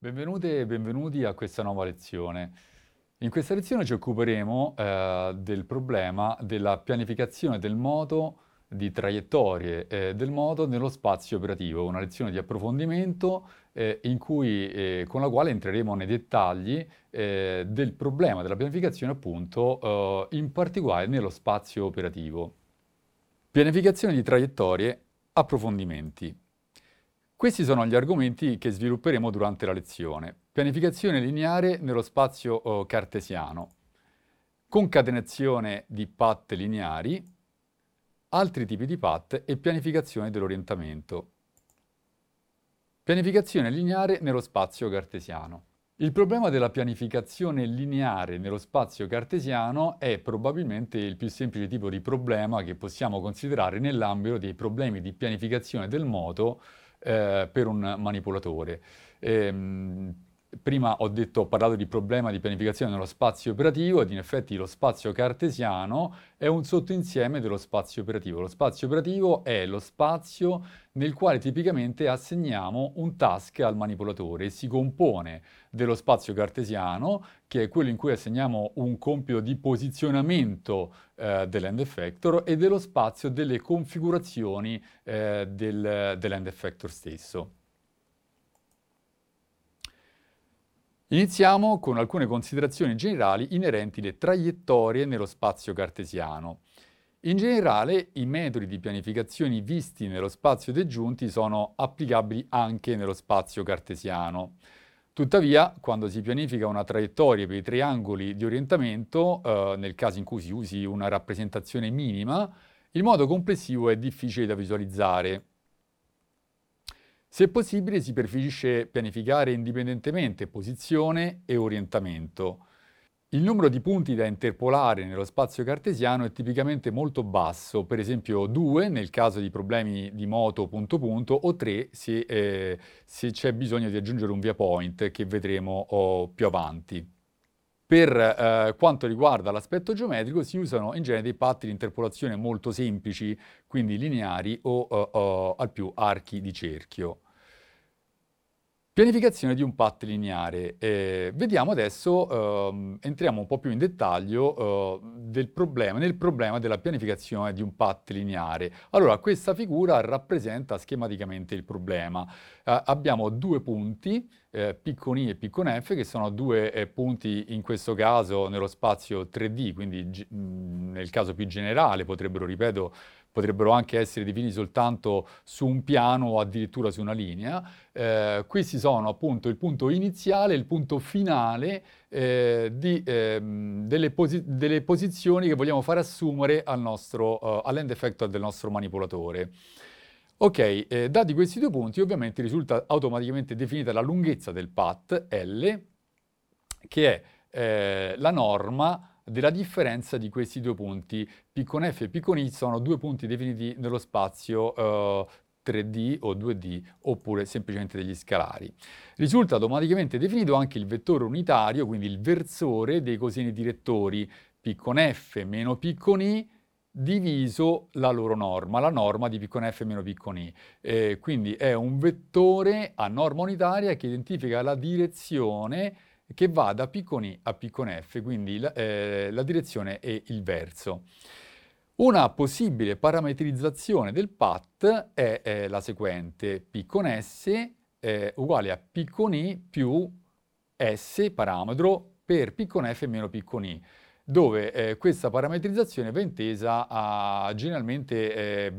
Benvenute e benvenuti a questa nuova lezione. In questa lezione ci occuperemo del problema della pianificazione del moto di traiettorie del moto nello spazio operativo, una lezione di approfondimento con la quale entreremo nei dettagli del problema della pianificazione, appunto, in particolare nello spazio operativo. Pianificazione di traiettorie, approfondimenti. Questi sono gli argomenti che svilupperemo durante la lezione. Pianificazione lineare nello spazio cartesiano, concatenazione di path lineari, altri tipi di path e pianificazione dell'orientamento. Pianificazione lineare nello spazio cartesiano. Il problema della pianificazione lineare nello spazio cartesiano è probabilmente il più semplice tipo di problema che possiamo considerare nell'ambito dei problemi di pianificazione del moto per un manipolatore. Prima ho parlato di problema di pianificazione nello spazio operativo ed in effetti lo spazio cartesiano è un sottoinsieme dello spazio operativo. Lo spazio operativo è lo spazio nel quale tipicamente assegniamo un task al manipolatore e si compone dello spazio cartesiano, che è quello in cui assegniamo un compito di posizionamento dell'end effector, e dello spazio delle configurazioni dell'end effector stesso. Iniziamo con alcune considerazioni generali inerenti alle traiettorie nello spazio cartesiano. In generale, i metodi di pianificazione visti nello spazio dei giunti sono applicabili anche nello spazio cartesiano. Tuttavia, quando si pianifica una traiettoria per i triangoli di orientamento, nel caso in cui si usi una rappresentazione minima, il modo complessivo è difficile da visualizzare. Se possibile, si preferisce pianificare indipendentemente posizione e orientamento. Il numero di punti da interpolare nello spazio cartesiano è tipicamente molto basso, per esempio 2 nel caso di problemi di moto punto-punto o 3 se c'è bisogno di aggiungere un viewpoint che vedremo più avanti. Per quanto riguarda l'aspetto geometrico si usano in genere dei patti di interpolazione molto semplici, quindi lineari o al più archi di cerchio. Pianificazione di un path lineare. Vediamo adesso, entriamo un po' più in dettaglio nel problema della pianificazione di un path lineare. Allora, questa figura rappresenta schematicamente il problema. Abbiamo due punti, P con I e P con F, che sono due punti, in questo caso, nello spazio 3D, quindi nel caso più generale potrebbero anche essere definiti soltanto su un piano o addirittura su una linea. Questi sono appunto il punto iniziale e il punto finale delle posizioni che vogliamo far assumere all'end effector del nostro manipolatore. Ok, dati questi due punti, ovviamente risulta automaticamente definita la lunghezza del path, L, che è la norma della differenza di questi due punti. P con F e P con I sono due punti definiti nello spazio 3D o 2D, oppure semplicemente degli scalari. Risulta automaticamente definito anche il vettore unitario, quindi il versore dei coseni direttori P con F meno P con I diviso la loro norma, la norma di P con F meno P con I. Quindi è un vettore a norma unitaria che identifica la direzione che va da P con I a P con F, quindi la direzione e il verso. Una possibile parametrizzazione del path è la seguente: P con S è uguale a P con I più S parametro per P con F meno P con I, dove questa parametrizzazione va intesa generalmente